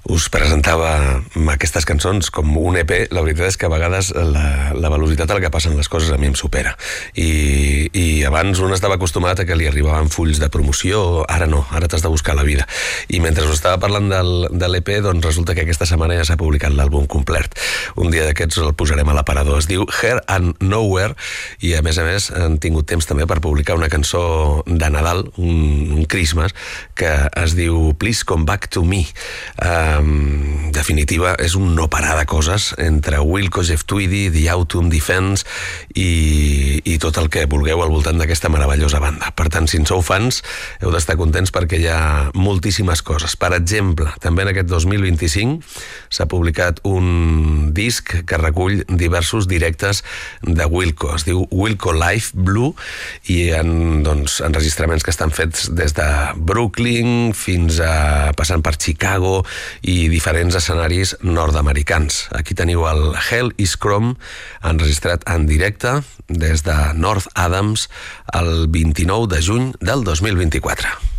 Us presentava aquestes cançons com un EP. La veritat és que a vegades la velocitat a la que passen les coses a mi em supera. I abans un estava acostumat a que li arribaven fulls de promoció, ara no, ara t'has de buscar la vida. I mentre us estava parlant de l'EP, doncs resulta que aquesta setmana ja s'ha publicat l'àlbum complet. Un dia d'aquests el posarem a l'aparador. Es diu Here and Nowhere i a més han tingut temps també per publicar una cançó de Nadal, un Christmas, que es diu Please Come Back to Me. Definitiva, és un no parar de coses entre Wilco, Jeff Tweedy, The Autumn Defense i tot el que vulgueu al voltant d'aquesta meravellosa banda. Per tant, si en sou fans, heu d'estar contents perquè hi ha moltíssimes coses. Per exemple, també en aquest 2025 s'ha publicat un disc que recull diversos directes de Wilco. Es diu Wilco Live Blue i hi ha enregistraments que estan fets des de Brooklyn fins a passant per Chicago i diferents escenaris nord-americans. Aquí teniu el Hell is Chrome, enregistrat en directe des de North Adams el 29 de juny del 2024.